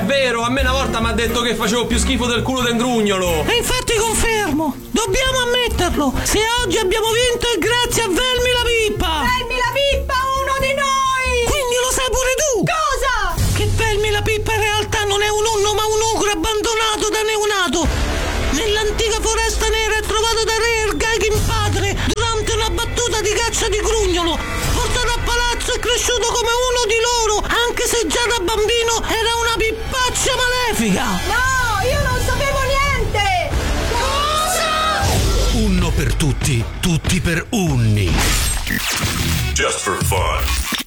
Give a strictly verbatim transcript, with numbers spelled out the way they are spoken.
vero, a me una volta mi ha detto che facevo più schifo del culo del grugnolo. E infatti confermo, dobbiamo ammetterlo. Se oggi abbiamo vinto è grazie a Velmi la Pippa. Velmi la Pippa, uno di noi! Quindi lo sai pure tu? Cosa? Che Velmi la Pippa in realtà non è un unno ma un ogro abbandonato da neonato. Nell'antica foresta nera è trovato da re Ergaikin padre durante una battuta di caccia di grugnolo. Portato a palazzo è cresciuto come uno di loro, anche se già da bambino era una pippaccia malefica. No, io non sapevo niente! Cosa? Unno per tutti, tutti per unni. Just for fun.